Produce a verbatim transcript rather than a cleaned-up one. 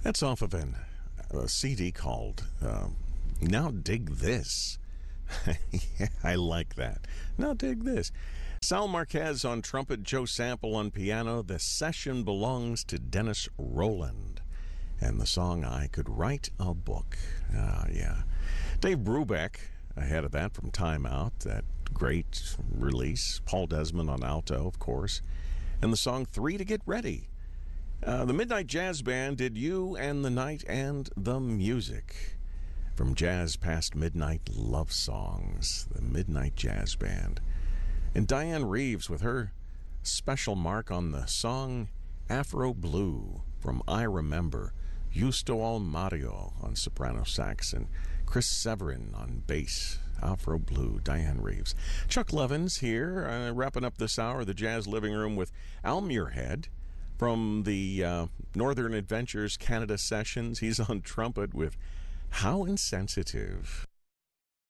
That's off of an, a C D called uh, Now Dig This. Yeah, I like that. Now dig this. Sal Marquez on trumpet, Joe Sample on piano. The session belongs to Dennis Roland. And the song, I Could Write a Book. Ah, yeah. Dave Brubeck, ahead of that from Time Out, that great release. Paul Desmond on alto, of course. And the song Three to Get Ready. Uh, the Midnight Jazz Band did You and the Night and the Music. From Jazz Past Midnight Love Songs, the Midnight Jazz Band. And Diane Reeves with her special mark on the song Afro Blue from I Remember. Justo Almario on soprano sax and Chris Severin on bass. Afro Blue, Diane Reeves. Chuck Levins here, uh, wrapping up this hour of the Jazz Living Room with Al Muirhead from the uh, Northern Adventures Canada Sessions. He's on trumpet with How Insensitive.